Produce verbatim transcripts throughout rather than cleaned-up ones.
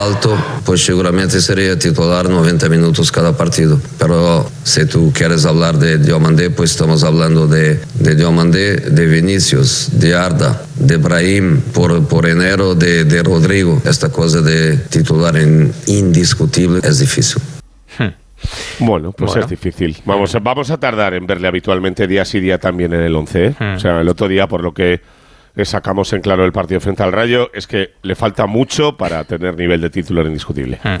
alto, pues seguramente sería titular noventa minutos cada partido. Pero si tú quieres hablar de Diomandé, pues estamos hablando de, de Diomandé, de Vinicius, de Arda, de Brahim, por, por enero de, de Rodrigo. Esta cosa de titular en indiscutible es difícil. Hmm. Bueno, pues bueno. es difícil. Vamos a, vamos a tardar en verle habitualmente día sí día también en el once. ¿eh? Hmm. O sea, el otro día, por lo que sacamos en claro el partido frente al Rayo, es que le falta mucho para tener nivel de titular indiscutible. Hmm.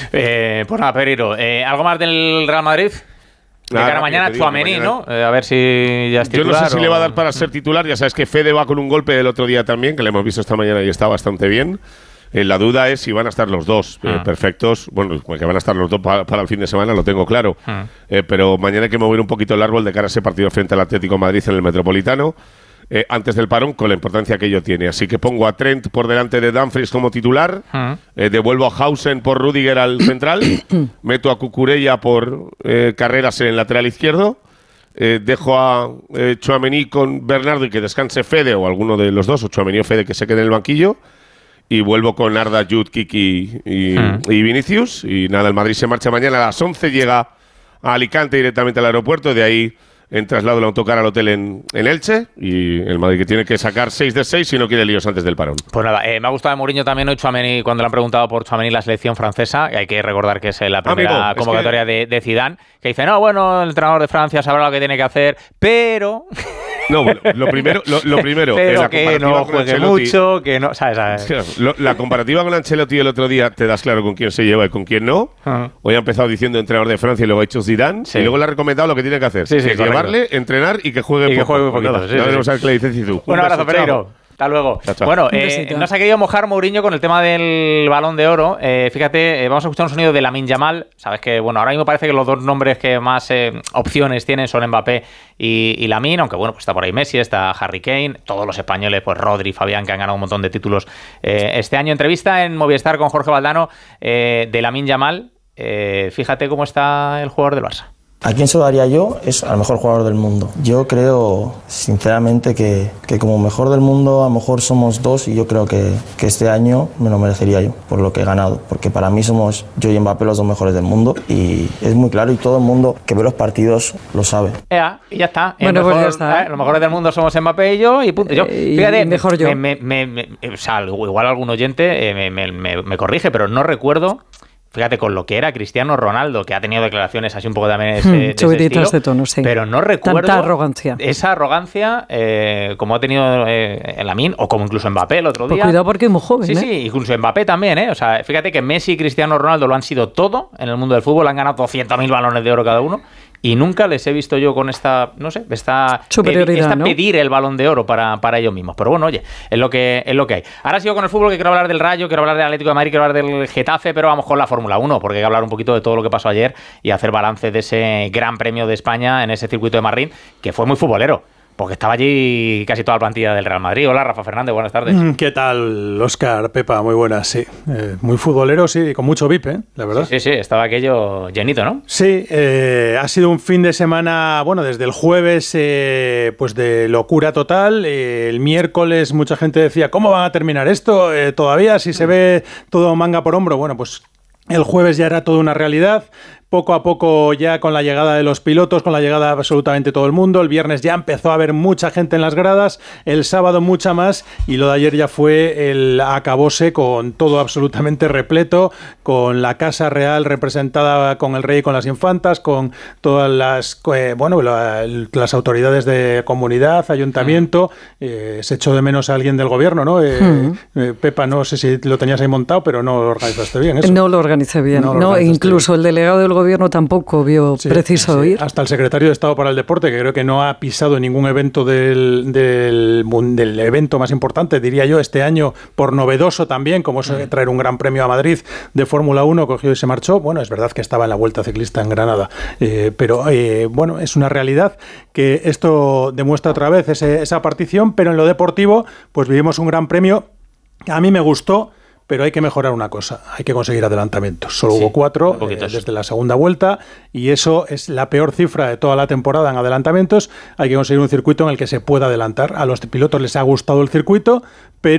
Eh, pues nada, Pereiro, eh, ¿algo más del Real Madrid? De cara a mañana, Tchouaméni, ¿no? Eh, a ver si ya es titular. Yo no sé si o... le va a dar para ser titular. Ya sabes que Fede va con un golpe del otro día también, que le hemos visto esta mañana y está bastante bien. Eh, la duda es si van a estar los dos eh, ah. perfectos. Bueno, que van a estar los dos pa- para el fin de semana, lo tengo claro. Ah. Eh, pero mañana hay que mover un poquito el árbol de cara a ese partido frente al Atlético de Madrid en el Metropolitano. Eh, antes del parón, con la importancia que ello tiene. Así que pongo a Trent por delante de Dumfries como titular, uh-huh. eh, devuelvo a Hausen por Rüdiger al central, meto a Cucurella por eh, Carreras en el lateral izquierdo, eh, dejo a eh, Tchouaméni con Bernardo y que descanse Fede o alguno de los dos, o Tchouaméni o Fede que se quede en el banquillo, y vuelvo con Arda, Jude, Kiki y, uh-huh. y Vinicius. Y nada, el Madrid se marcha mañana a las once, llega a Alicante directamente al aeropuerto, de ahí en traslado el autocar al hotel en, en Elche, y el Madrid que tiene que sacar seis de seis si no quiere líos antes del parón. Pues nada, eh, me ha gustado de Mourinho también hoy Tchouaméni, cuando le han preguntado por Tchouaméni la selección francesa, y hay que recordar que es la primera Amigo, convocatoria es que... de, de Zidane, que dice, no, bueno, el entrenador de Francia sabrá lo que tiene que hacer, pero... No, bueno, lo primero, lo, lo primero pero la que no juegue mucho, que no, ¿sabes? ¿sabes? Claro, lo, la comparativa con Ancelotti el otro día te das claro con quién se lleva y con quién no. Uh-huh. Hoy ha empezado diciendo entrenador de Francia y luego ha hecho Zidane, sí. y luego le ha recomendado lo que tiene que hacer, sí, sí, que es llevarle, entrenar y que juegue y que juegue un poquito. Nada, sí, ya sí. veremos a ver qué le dice Zidane. Un, un abrazo, Pereiro. Hasta luego. Chao, chao. Bueno, eh, no se ha querido mojar Mourinho con el tema del Balón de Oro. Eh, fíjate, eh, vamos a escuchar un sonido de Lamine Yamal. Sabes que, bueno, ahora mismo parece que los dos nombres que más eh, opciones tienen son Mbappé y, y Lamine, aunque bueno, pues está por ahí Messi, está Harry Kane, todos los españoles, pues Rodri, Fabián, que han ganado un montón de títulos eh, este año. Entrevista en Movistar con Jorge Valdano eh, de Lamine Yamal. Eh, fíjate cómo está el jugador del Barça. ¿A quién se lo daría yo? Es al mejor jugador del mundo. Yo creo, sinceramente, que, que como mejor del mundo, a lo mejor somos dos, y yo creo que, que este año me lo merecería yo, por lo que he ganado. Porque para mí somos yo y Mbappé los dos mejores del mundo, y es muy claro, y todo el mundo que ve los partidos lo sabe. Ea, y ya está. Bueno, mejor, pues ya está. ¿eh? Los mejores del mundo somos Mbappé y yo, y punto. Yo, eh, fíjate, y mejor yo. Me, me, me, o sea, igual algún oyente eh, me, me, me, me corrige, pero no recuerdo... Fíjate, con lo que era Cristiano Ronaldo, que ha tenido declaraciones así un poco también ese, hmm, de ese estilo, de tono, sí. Pero no recuerdo tanta arrogancia. Esa arrogancia eh, como ha tenido eh, Lamine, o como incluso Mbappé el otro día. Pues cuidado porque es muy joven. Sí, ¿eh? sí, incluso Mbappé también, ¿eh? O sea, fíjate que Messi y Cristiano Ronaldo lo han sido todo en el mundo del fútbol, han ganado doscientos mil balones de oro cada uno. Y nunca les he visto yo con esta, no sé, esta superioridad, esta ¿no? pedir el Balón de Oro para, para ellos mismos. Pero bueno, oye, es lo que es lo que hay. Ahora sigo con el fútbol, que quiero hablar del Rayo, quiero hablar del Atlético de Madrid, quiero hablar del Getafe, pero vamos con la Fórmula uno, porque hay que hablar un poquito de todo lo que pasó ayer y hacer balance de ese Gran Premio de España en ese circuito de Madrid, que fue muy futbolero. Porque estaba allí casi toda la plantilla del Real Madrid. Hola, Rafa Fernández, buenas tardes. ¿Qué tal, Óscar, Pepa? Muy buenas, sí. Eh, muy futbolero, sí, con mucho V I P, ¿eh? La verdad. Sí, sí, sí, estaba aquello llenito, ¿no? Sí, eh, ha sido un fin de semana, bueno, desde el jueves, eh, pues de locura total. Eh, el miércoles mucha gente decía, ¿cómo van a terminar esto? Eh, todavía, si se ve todo manga por hombro. Bueno, pues el jueves ya era toda una realidad. Poco a poco, ya con la llegada de los pilotos, con la llegada de absolutamente todo el mundo. El viernes ya empezó a haber mucha gente en las gradas, el sábado mucha más, y lo de ayer ya fue el acabose con todo absolutamente repleto, con la Casa Real representada con el rey y con las infantas, con todas las eh, bueno la, las autoridades de comunidad, ayuntamiento. Eh, se echó de menos a alguien del gobierno, ¿no? Eh, hmm. eh, Pepa, no sé si lo tenías ahí montado, pero no lo organizaste bien, ¿eso? No lo organicé bien, no, no incluso bien. El delegado del gobierno tampoco vio sí, preciso sí. ir. Hasta el secretario de Estado para el Deporte, que creo que no ha pisado ningún evento del, del, del evento más importante, diría yo, este año, por novedoso también, como es traer un gran premio a Madrid de Fórmula uno, cogió y se marchó. Bueno, es verdad que estaba en la Vuelta Ciclista en Granada, eh, pero eh, bueno, es una realidad que esto demuestra otra vez ese, esa partición, pero en lo deportivo, pues vivimos un gran premio que a mí me gustó. Pero hay que mejorar una cosa, hay que conseguir adelantamientos. Solo sí, hubo cuatro eh, desde la segunda vuelta, y eso es la peor cifra de toda la temporada en adelantamientos. Hay que conseguir un circuito en el que se pueda adelantar. A los pilotos les ha gustado el circuito, pero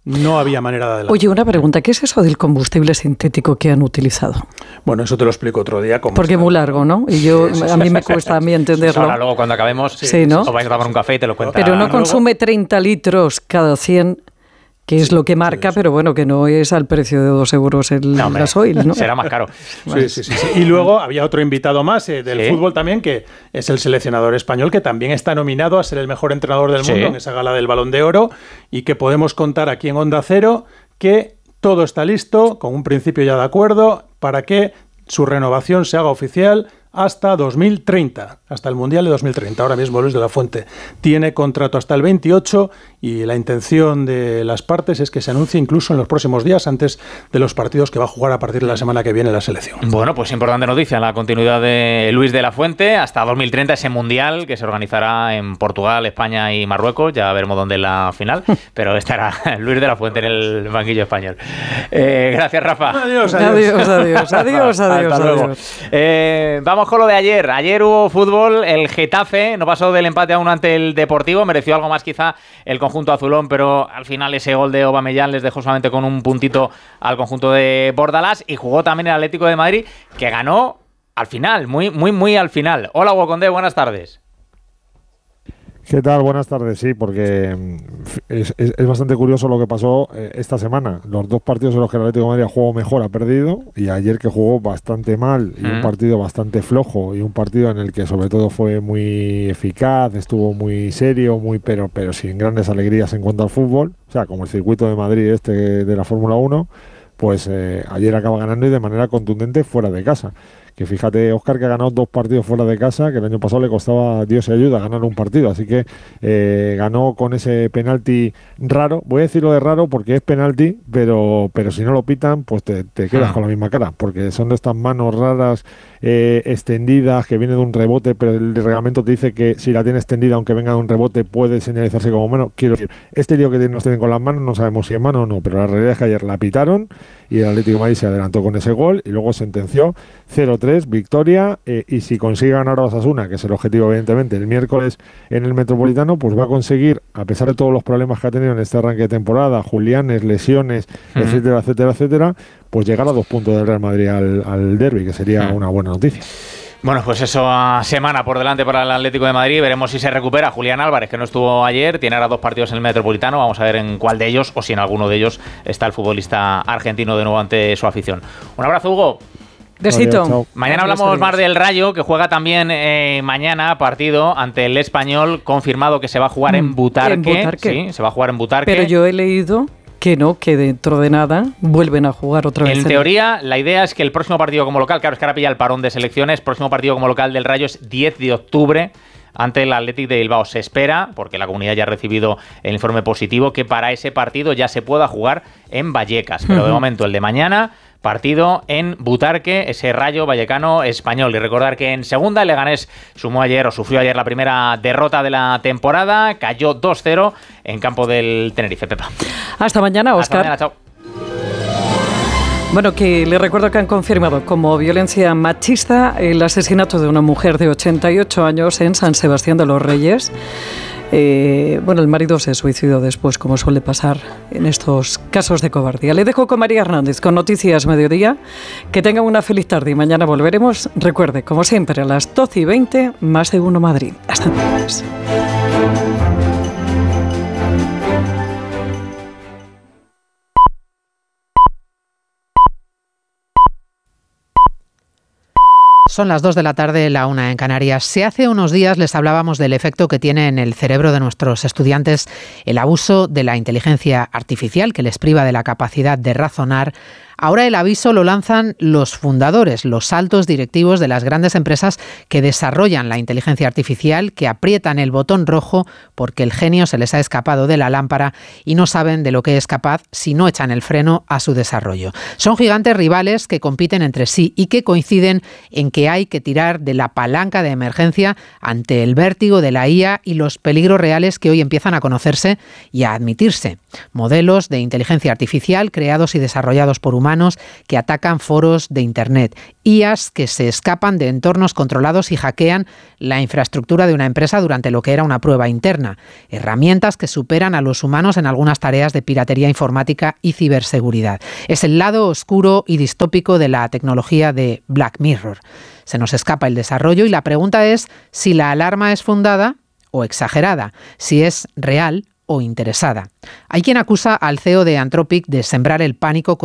no había manera de adelantar. Oye, una pregunta, ¿qué es eso del combustible sintético que han utilizado? Bueno, eso te lo explico otro día. Porque es muy largo, ¿no? Y yo sí, sí, a mí me cuesta a mí entenderlo. Ahora luego cuando acabemos, sí, sí, ¿no? os vais a tomar un café y te lo cuento. Pero no consume treinta litros cada cien, que es sí, lo que marca, sí, pero bueno, que no es al precio de dos euros el no, gasoil, ¿no? Será más caro. Sí, sí, sí, sí. Y luego había otro invitado más eh, del ¿Sí? fútbol también, que es el seleccionador español, que también está nominado a ser el mejor entrenador del mundo sí. en esa gala del Balón de Oro, y que podemos contar aquí en Onda Cero que todo está listo, con un principio ya de acuerdo, para que su renovación se haga oficial hasta dos mil treinta, hasta el Mundial de dos mil treinta. Ahora mismo Luis de la Fuente tiene contrato hasta el veintiocho y la intención de las partes es que se anuncie incluso en los próximos días, antes de los partidos que va a jugar a partir de la semana que viene la selección. Bueno, pues importante noticia, la continuidad de Luis de la Fuente hasta dos mil treinta, ese Mundial que se organizará en Portugal, España y Marruecos. Ya veremos dónde es la final, pero estará Luis de la Fuente en el banquillo español. Eh, gracias, Rafa. Adiós, adiós, adiós, adiós, adiós, adiós. Hasta luego. Eh, vamos con lo de ayer. Ayer hubo fútbol, el Getafe no pasó del empate a uno ante el Deportivo, mereció algo más quizá el conjunto azulón, pero al final ese gol de Aubameyang les dejó solamente con un puntito al conjunto de Bordalás, y jugó también el Atlético de Madrid, que ganó al final, muy, muy, muy al final. Hola, Hugo Condé, buenas tardes. ¿Qué tal? Buenas tardes, sí, porque es, es, es bastante curioso lo que pasó eh, esta semana. Los dos partidos en los que el Atlético de Madrid jugó mejor ha perdido, y ayer que jugó bastante mal, y mm. un partido bastante flojo, y un partido en el que sobre todo fue muy eficaz, estuvo muy serio, muy pero, pero sin grandes alegrías en cuanto al fútbol, o sea, como el circuito de Madrid este de la Fórmula uno, pues eh, ayer acaba ganando y de manera contundente fuera de casa. Que fíjate, Óscar, que ha ganado dos partidos fuera de casa, que el año pasado le costaba Dios y ayuda ganar un partido, así que eh, ganó con ese penalti raro. Voy a decirlo de raro porque es penalti, pero pero si no lo pitan, pues te, te quedas ah. con la misma cara, porque son de estas manos raras, eh, extendidas, que viene de un rebote, pero el reglamento te dice que si la tiene extendida, aunque venga de un rebote, puede señalizarse como mano. Quiero decir, este lío que nos tienen con las manos, no sabemos si es mano o no, pero la realidad es que ayer la pitaron y el Atlético de Madrid se adelantó con ese gol y luego sentenció cero tres, victoria, eh, y si consigue ganar a Osasuna, que es el objetivo evidentemente, el miércoles en el Metropolitano, pues va a conseguir, a pesar de todos los problemas que ha tenido en este arranque de temporada, Julianes, lesiones, uh-huh. etcétera, etcétera, etcétera, pues llegar a dos puntos del Real Madrid al, al derbi, que sería uh-huh. una buena noticia. Bueno, pues eso, semana por delante para el Atlético de Madrid. Veremos si se recupera Julián Álvarez, que no estuvo ayer. Tiene ahora dos partidos en el Metropolitano. Vamos a ver en cuál de ellos, o si en alguno de ellos, está el futbolista argentino de nuevo ante su afición. Un abrazo, Hugo. Besito. Adiós, mañana hablamos más del Rayo, que juega también eh, mañana partido ante el Español, confirmado que se va a jugar en Butarque. ¿En Butarque? Sí, se va a jugar en Butarque. Pero yo he leído que no, que dentro de nada vuelven a jugar otra vez. En teoría, la idea es que el próximo partido como local, claro, es que ahora pilla el parón de selecciones, el próximo partido como local del Rayo es diez de octubre ante el Athletic de Bilbao. Se espera, porque la comunidad ya ha recibido el informe positivo, que para ese partido ya se pueda jugar en Vallecas. Pero uh-huh. de momento, el de mañana, partido en Butarque, ese Rayo Vallecano español. Y recordar que en segunda el Leganés sumó ayer o sufrió ayer la primera derrota de la temporada, cayó dos cero en campo del Tenerife. Pepa. Hasta mañana, Óscar. Hasta mañana, chao. Bueno, que les recuerdo que han confirmado como violencia machista el asesinato de una mujer de ochenta y ocho años en San Sebastián de los Reyes. Eh, bueno, el marido se suicidó después, como suele pasar en estos casos de cobardía. Le dejo con María Hernández con Noticias Mediodía. Que tengan una feliz tarde y mañana volveremos. Recuerde, como siempre, a las doce y veinte, Más de Uno Madrid. Hasta entonces. Son las dos de la tarde, la una en Canarias. Si hace unos días les hablábamos del efecto que tiene en el cerebro de nuestros estudiantes el abuso de la inteligencia artificial, que les priva de la capacidad de razonar, ahora el aviso lo lanzan los fundadores, los altos directivos de las grandes empresas que desarrollan la inteligencia artificial, que aprietan el botón rojo porque el genio se les ha escapado de la lámpara y no saben de lo que es capaz si no echan el freno a su desarrollo. Son gigantes rivales que compiten entre sí y que coinciden en que hay que tirar de la palanca de emergencia ante el vértigo de la I A y los peligros reales que hoy empiezan a conocerse y a admitirse. Modelos de inteligencia artificial creados y desarrollados por humanos ciberhumanos que atacan foros de Internet, I As que se escapan de entornos controlados y hackean la infraestructura de una empresa durante lo que era una prueba interna, herramientas que superan a los humanos en algunas tareas de piratería informática y ciberseguridad. Es el lado oscuro y distópico de la tecnología de Black Mirror. Se nos escapa el desarrollo y la pregunta es si la alarma es fundada o exagerada, si es real o interesada. Hay quien acusa al C E O de Anthropic de sembrar el pánico con